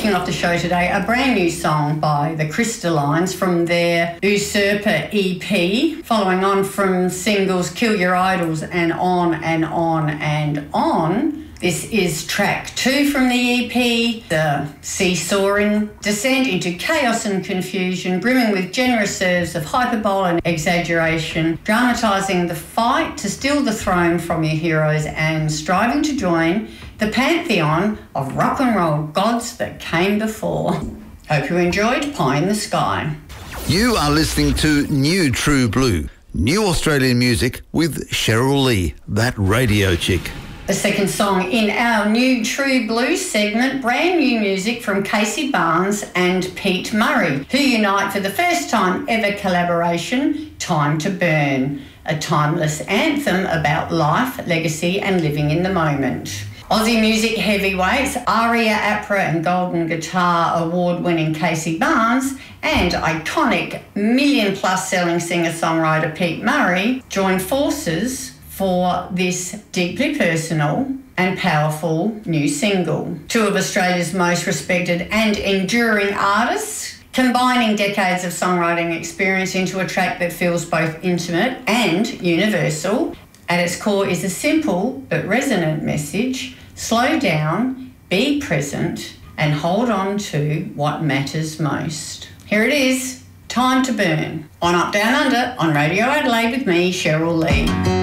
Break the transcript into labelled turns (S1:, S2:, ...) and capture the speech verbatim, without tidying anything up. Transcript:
S1: kicking off the show today, a brand new song by the Crystallines from their Usurper E P, following on from singles Kill Your Idols and On and On and On. This is track two from the E P, the seesawing descent into chaos and confusion, brimming with generous serves of hyperbole and exaggeration, dramatising the fight to steal the throne from your heroes and striving to join the pantheon of rock and roll gods that came before. Hope you enjoyed Pie in the Sky.
S2: You are listening to New True Blue, new Australian music with Cheryl Lee, that radio chick.
S1: The second song in our New True Blue segment, brand new music from Casey Barnes and Pete Murray, who unite for the first time ever collaboration, Time to Burn, a timeless anthem about life, legacy and living in the moment. Aussie music heavyweights, ARIA, APRA and Golden Guitar award-winning Casey Barnes and iconic million-plus selling singer-songwriter Pete Murray join forces for this deeply personal and powerful new single. Two of Australia's most respected and enduring artists, combining decades of songwriting experience into a track that feels both intimate and universal. At its core is a simple but resonant message: slow down, be present, and hold on to what matters most. Here it is, Time to Burn, on Up Down Under on Radio Adelaide with me, Cheryl Lee.